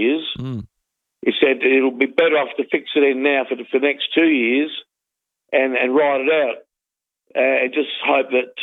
years. He said it'll be better off to fix it in now for the next 2 years and ride it out. And just hope that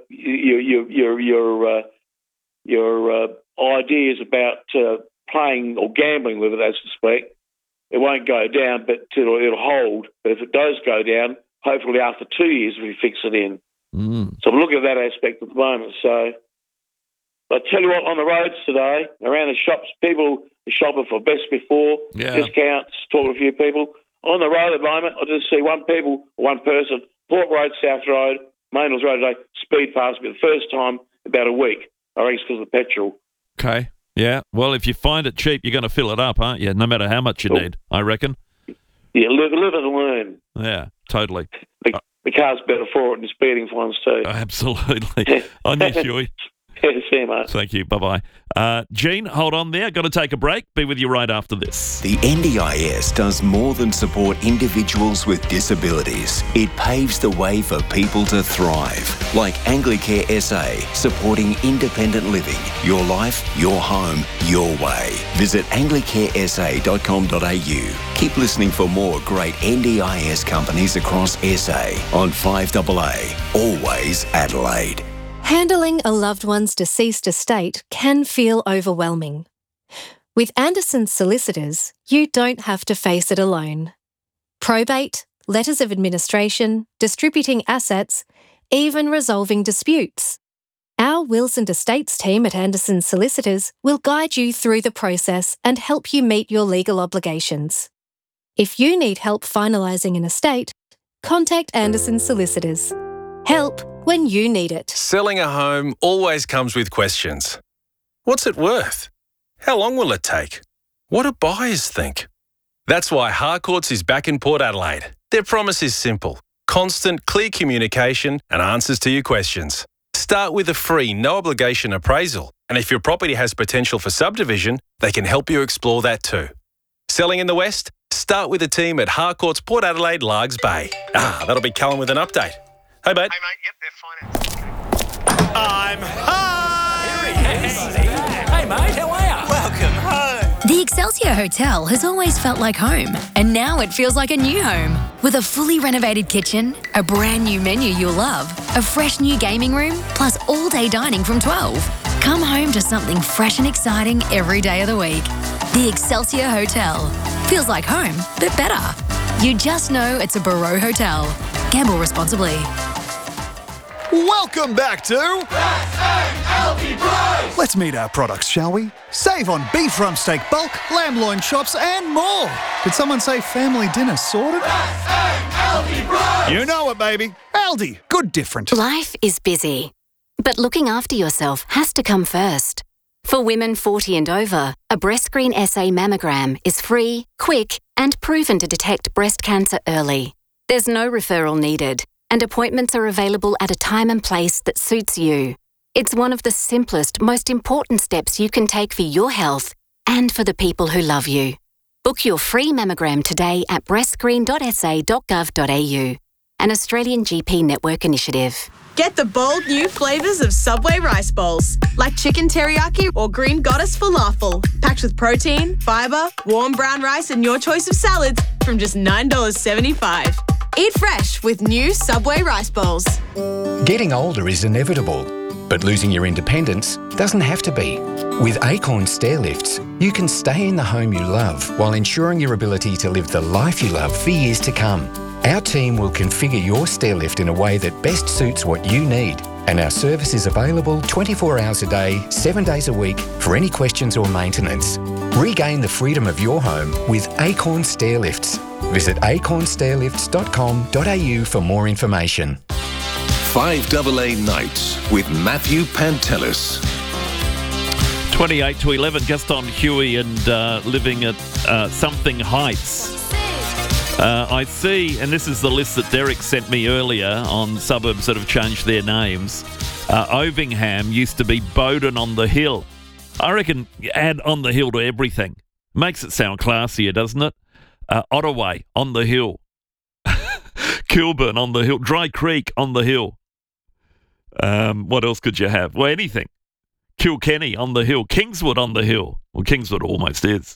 your ideas about playing or gambling with it, as to speak, it won't go down, but it'll hold. But if it does go down, hopefully after 2 years we fix it in. So I'm looking at that aspect at the moment. So I tell you what, on the roads today, around the shops, people are shopping for best before, discounts, talking to a few people. On the road at the moment, I just see one person, Port Road, South Road, Maynolds Road today, speed past me the first time in about a week. I reckon it's because of the petrol. Okay, yeah. Well, if you find it cheap, you're going to fill it up, aren't you? No matter how much you need, I reckon. Yeah, live and learn. Yeah, totally. The car's better for it than speeding fines too. Absolutely. On you, Huey. See you, mate. Thank you. Bye-bye. Gene, hold on there. Got to take a break. Be with you right after this. The NDIS does more than support individuals with disabilities. It paves the way for people to thrive. Like Anglicare SA, supporting independent living. Your life, your home, your way. Visit anglicaresa.com.au. Keep listening for more great NDIS companies across SA on 5AA. Always Adelaide. Handling a loved one's deceased estate can feel overwhelming. With Anderson's Solicitors, you don't have to face it alone. Probate, letters of administration, distributing assets, even resolving disputes. Our Wills and Estates team at Anderson's Solicitors will guide you through the process and help you meet your legal obligations. If you need help finalising an estate, contact Anderson's Solicitors. Help when you need it. Selling a home always comes with questions. What's it worth? How long will it take? What do buyers think? That's why Harcourts is back in Port Adelaide. Their promise is simple: constant, clear communication and answers to your questions. Start with a free, no-obligation appraisal, and if your property has potential for subdivision, they can help you explore that too. Selling in the West? Start with the team at Harcourts Port Adelaide, Largs Bay. That'll be Callum with an update. Hey, mate. Hey, mate. Yep, they're fine. I'm home! Hey, mate, how are you? Welcome home. The Excelsior Hotel has always felt like home, and now it feels like a new home. With a fully renovated kitchen, a brand new menu you'll love, a fresh new gaming room, plus all-day dining from 12. Come home to something fresh and exciting every day of the week. The Excelsior Hotel. Feels like home, but better. You just know it's a Barreau Hotel. Gamble responsibly. Welcome back to S-A-L-T Price! Let's meet our products, shall we? Save on beef rump steak bulk, lamb loin chops and more. Did someone say family dinner sorted? S-A-L-T Price! You know it, baby. Aldi, good different. Life is busy, but looking after yourself has to come first. For women 40 and over, a BreastScreen SA mammogram is free, quick, and proven to detect breast cancer early. There's no referral needed, and appointments are available at a time and place that suits you. It's one of the simplest, most important steps you can take for your health and for the people who love you. Book your free mammogram today at breastscreen.sa.gov.au, an Australian GP network initiative. Get the bold new flavours of Subway rice bowls, like chicken teriyaki or green goddess falafel, packed with protein, fibre, warm brown rice and your choice of salads from just $9.75. Eat fresh with new Subway rice bowls. Getting older is inevitable, but losing your independence doesn't have to be. With Acorn Stairlifts, you can stay in the home you love while ensuring your ability to live the life you love for years to come. Our team will configure your stairlift in a way that best suits what you need, and our service is available 24 hours a day, 7 days a week for any questions or maintenance. Regain the freedom of your home with Acorn Stairlifts. Visit acornstairlifts.com.au for more information. 5AA Nights with Matthew Pantelis. 28 to 11, just on Huey and living at Something Heights. I see, and this is the list that Derek sent me earlier on suburbs that have changed their names. Ovingham used to be Bowden on the Hill. I reckon add on the hill to everything. Makes it sound classier, doesn't it? Ottaway on the hill. Kilburn on the hill. Dry Creek on the hill. What else could you have? Well, anything. Kilkenny on the hill. Kingswood on the hill. Well, Kingswood almost is.